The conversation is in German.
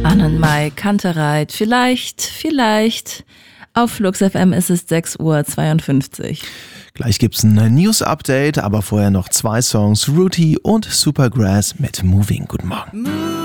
Annenmai Kantereit. Vielleicht. Auf Flux FM ist es 6:52 Uhr. Gleich gibt's ein News-Update, aber vorher noch 2 Songs, Rooty und Supergrass mit Moving. Guten Morgen.